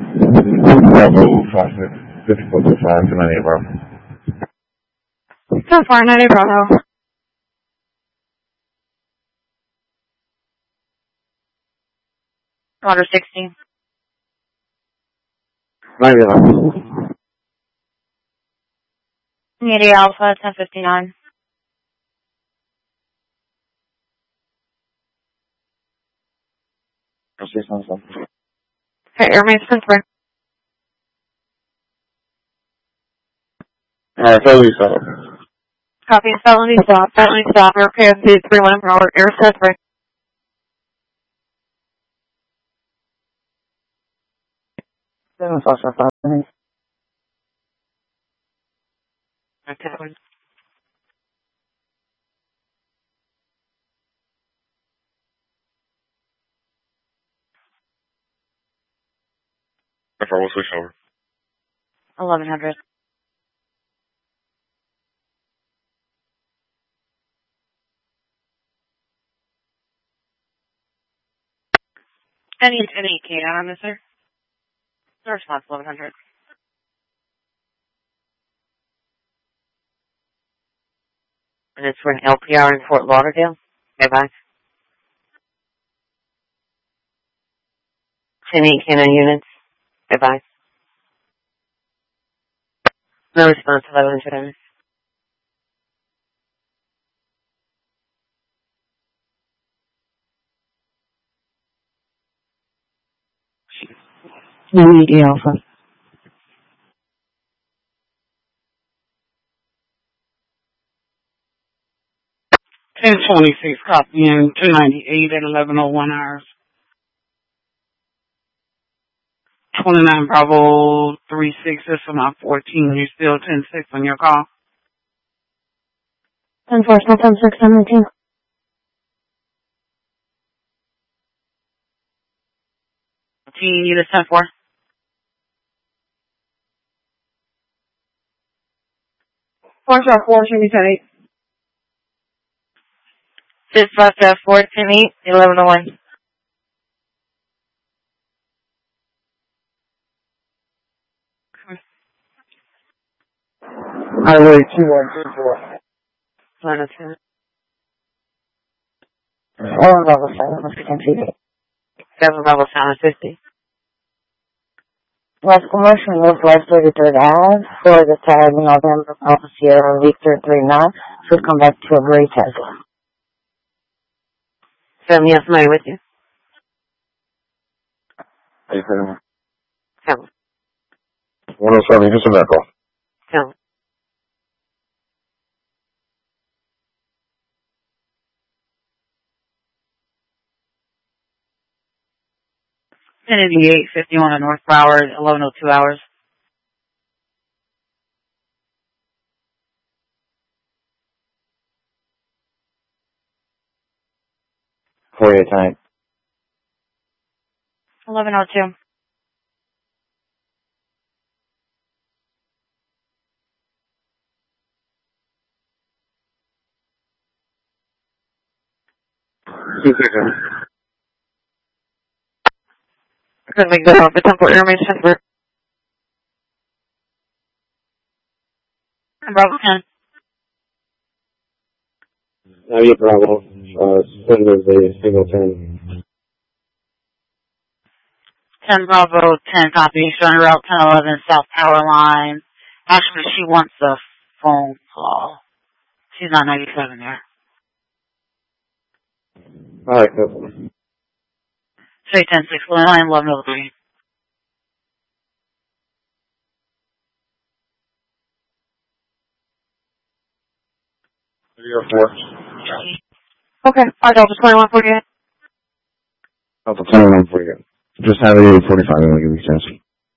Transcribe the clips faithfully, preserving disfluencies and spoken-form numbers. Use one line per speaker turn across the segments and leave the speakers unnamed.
Bravo, five, fifty-four to five to ninety-eight, Bravo.
ten four, ninety-eight, Bravo. Water sixteen.
ninety-eight.
eighty Alpha, ten fifty-nine. Okay, Air Mace ten three.
Alright, felony stop.
Copy, felony stop, felony stop, Air K F C three one, Robert, Air ten three.
Seven Foster five.
Okay.
If I will switch over.
eleven hundred. Any, any K on this, sir? No response, eleven hundred. And it's for an L P R in Fort Lauderdale? Bye-bye. ten eight Canon units. Bye-bye. No response, eleven hundred.
eighty Alpha.
ten twenty-six, copying two ninety-eight at eleven oh one hours. twenty-nine Bravo three six, this is my fourteen. You still ten six on your call?
ten four, ten six, ten nineteen. Team unit ten four. Four shot four, should be ten eight. Six five five four, ten eight, eleven oh one.
Highway two one two four.
Line of ten.
Seven Bravo seven, let's begin T V.
Seven Bravo seven fifty.
West Commercial North West thirty-third Ave for the tag November Alpha Sierra Victor three nine should come back to a gray Tesla.
Seven, you have somebody with you?
How you feeling?
Seven.
one oh seven, you can send that call.
Seven. ten eighty-eight, fifty-one on North Broward, eleven oh two hours.
forty-eight time.
eleven oh two.
two sixty.
Couldn't make that off the Temple Air Mace Transfer. Bravo ten.
ninety-eight Bravo. Uh, send us a single ten.
ten Bravo, ten copy. Showing route ten eleven South Power Line. Actually, she wants a phone call. She's not ninety-seven there.
Alright, good.
Say ten six one nine, eleven oh three.
three oh four.
Okay, I Delta twenty-one forty-eight.
Delta twenty-one forty-eight. Just have it at forty-five, and I'll give you a chance.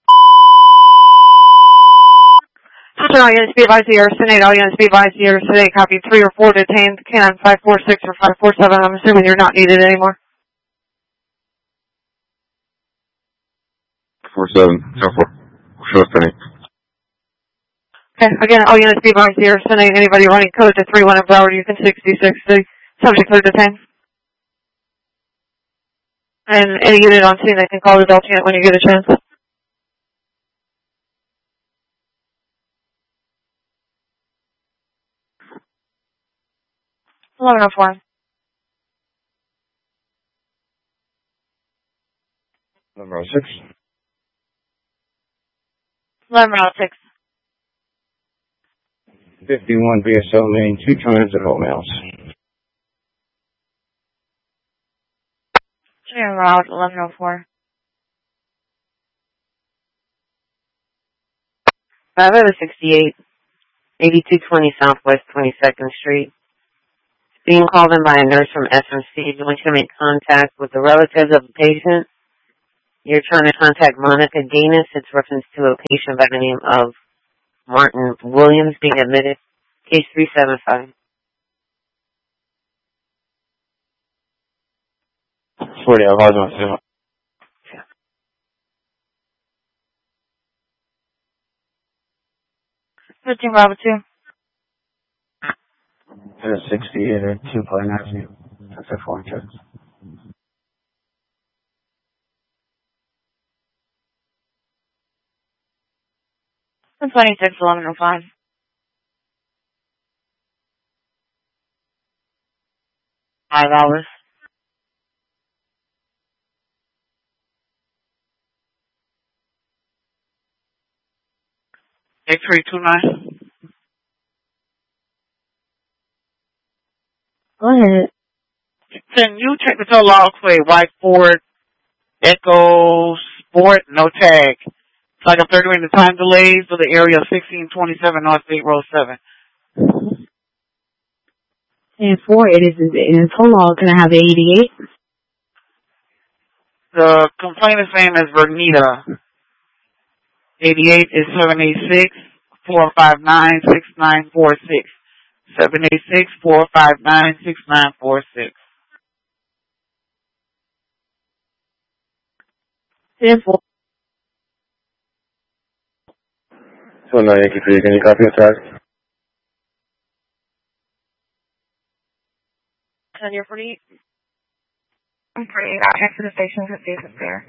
Sister, all units be advised to your Senate. All units be advised to your Senate. Copy three or four detained. Canon five four six or five four seven. I'm assuming you're not needed anymore.
four seven. Ten four. Show us Penny.
Okay, again, all units be advised to your Senate. Anybody running code to three one in Broward, you can sixty-six. The subject are detained. And any unit on scene, they can call the Delta unit when you get a chance.
eleven oh four.
eleven oh six.
eleven oh six.
fifty-one B S L Main, two transit home mails.
Junior Route, eleven oh four.
five out of sixty-eight, eighty-two twenty Southwest twenty-second Street. Being called in by a nurse from S M C who wants to make contact with the relatives of the patient. You're trying to contact Monica Gaines. It's reference to a patient by the name of Martin Williams being admitted. Case three seven five.
forty, I was on
fifteen Bravo two.
sixty-eight or two Pine Avenue. That's a four check.
one twenty-six, eleven oh five.
Five hours. Eight three two nine.
Go ahead.
Can you check the total logs for a white Ford Echo Sport, no tag? It's like I'm thirty minute time delays for the area of sixteen twenty-seven North State Road seven.
And four, it is in a total log. Can I have the eighty-eight?
The complainant's name is Vernita. eighty-eight is seven eight six, four five nine, six nine four six. seven eight six, four five nine, six nine four six.
ten four.
So now Yankee three, can you copy the tag?
ten year forty-eight. I'm forty-eight. I'll check to the station to see if it's there.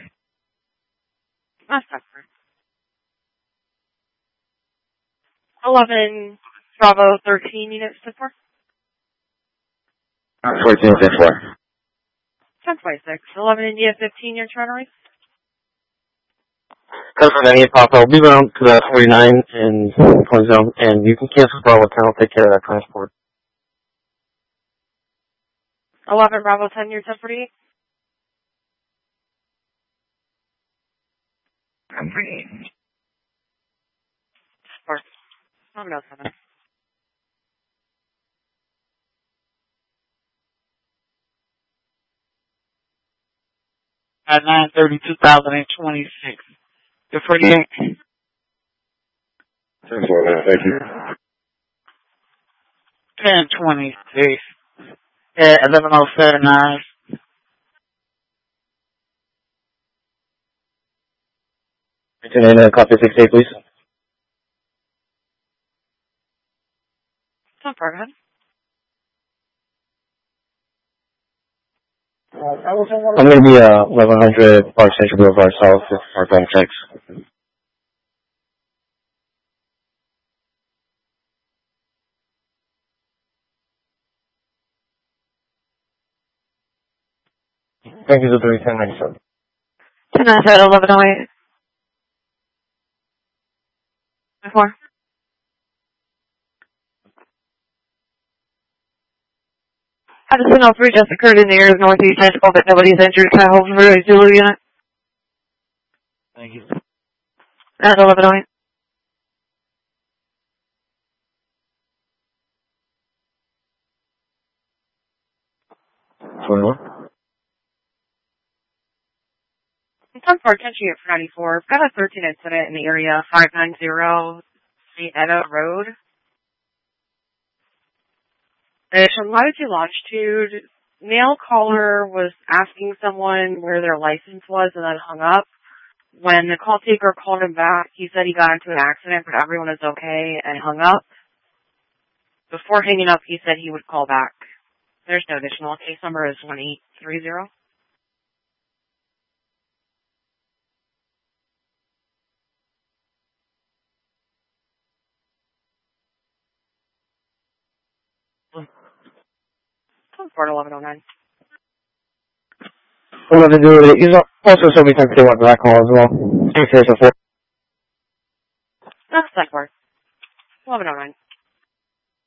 That's not correct. eleven Bravo thirteen units to four.
fourteen, ten four.
ten twenty-six. eleven India fifteen, you're trying to reach?
Cover ninety-eight Papa. I'll be around to the forty-nine and point zone, and you can cancel Bravo ten. I'll take care of that transport.
eleven Bravo ten, you're ten forty-eight. I'm forty-eight. Four. eleven oh seven.
At nine thirty, two thousand twenty-six. The forty-eight.
ten four, man, thank you.
ten twenty-six. At eleven oh seven nine.
Can I copy six eight, please?
Not far ahead.
I'm going to be uh, eleven hundred Park Central Boulevard South for part-time checks. Thank you, three ten ninety-seven.
ten nine seven, eleven oh eight. Four. Addison oh three just occurred in the area of Northeast Central, but nobody's injured. Can I hold for a Zulu unit?
Thank you.
At eleven oh eight.
twenty-one.
I'm for attention here for ninety-four. I've got a thirteen incident in the area, five ninety Street Edda Road. It's from latitude longitude. Male caller was asking someone where their license was and then hung up. When the call taker called him back, he said he got into an accident, but everyone is okay, and hung up. Before hanging up, he said he would call back. There's no additional. Case number is one eight three zero. transport eleven oh nine.
eleven zero eight. You also show me ten K one black call as well. Thanks for your support.
That's that part. eleven oh nine.